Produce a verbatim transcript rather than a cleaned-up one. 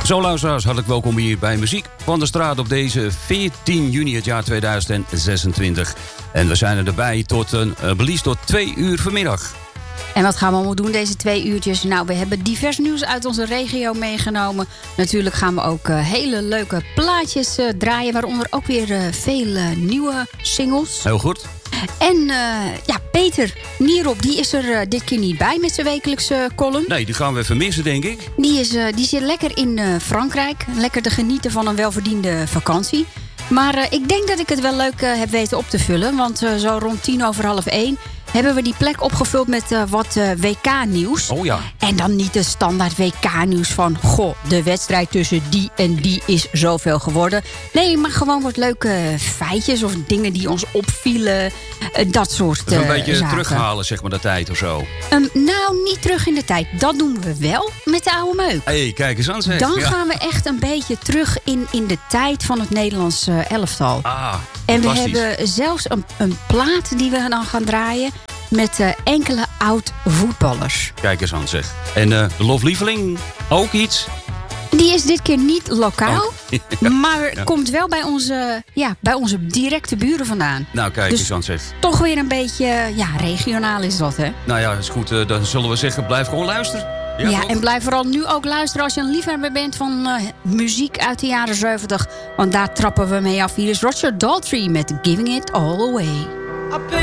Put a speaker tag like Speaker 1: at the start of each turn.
Speaker 1: Zo luisteraars, hartelijk welkom hier bij Muziek van de Straat op deze veertien juni het jaar tweeduizend zesentwintig. En we zijn erbij tot een uh, belies tot twee uur vanmiddag.
Speaker 2: En wat gaan we allemaal doen deze twee uurtjes? Nou, we hebben divers nieuws uit onze regio meegenomen. Natuurlijk gaan we ook uh, hele leuke plaatjes uh, draaien. Waaronder ook weer uh, veel uh, nieuwe singles.
Speaker 1: Heel goed.
Speaker 2: En uh, ja, Peter Nierop, die is er uh, dit keer niet bij met zijn wekelijkse column.
Speaker 1: Nee, die gaan we even missen, denk ik.
Speaker 2: Die, is, uh, die zit lekker in uh, Frankrijk. Lekker te genieten van een welverdiende vakantie. Maar uh, ik denk dat ik het wel leuk uh, heb weten op te vullen. Want uh, zo rond tien over half één hebben we die plek opgevuld met uh, wat uh, W K-nieuws.
Speaker 1: Oh ja.
Speaker 2: En dan niet de standaard W K-nieuws van... goh, de wedstrijd tussen die en die is zoveel geworden. Nee, maar gewoon wat leuke feitjes of dingen die ons opvielen. Uh, dat soort
Speaker 1: dus een
Speaker 2: uh,
Speaker 1: beetje
Speaker 2: zaken.
Speaker 1: terughalen, zeg maar, de tijd of zo.
Speaker 2: Um, nou, niet terug in de tijd. Dat doen we wel met de oude meuk.
Speaker 1: Hé, hey, kijk eens aan zeg.
Speaker 2: Dan
Speaker 1: ja.
Speaker 2: gaan we echt een beetje terug in, in de tijd van het Nederlands uh, elftal.
Speaker 1: Ah,
Speaker 2: en we hebben zelfs een, een plaat die we dan gaan draaien... met uh, enkele oud-voetballers.
Speaker 1: Kijk eens aan zeg. En uh, de loflieveling, ook iets?
Speaker 2: Die is dit keer niet lokaal,
Speaker 1: oh. ja.
Speaker 2: maar
Speaker 1: ja.
Speaker 2: komt wel bij onze, ja, bij onze directe buren vandaan.
Speaker 1: Nou, kijk
Speaker 2: dus
Speaker 1: eens aan zeg.
Speaker 2: Toch weer een beetje, ja, regionaal is dat, hè?
Speaker 1: Nou ja, is goed. Uh, dan zullen we zeggen, blijf gewoon luisteren.
Speaker 2: Ja,
Speaker 1: Ja,
Speaker 2: en blijf vooral nu ook luisteren als je een liefhebber bent van uh, muziek uit de jaren zeventig. Want daar trappen we mee af. Hier is Roger Daltrey met Giving It All Away.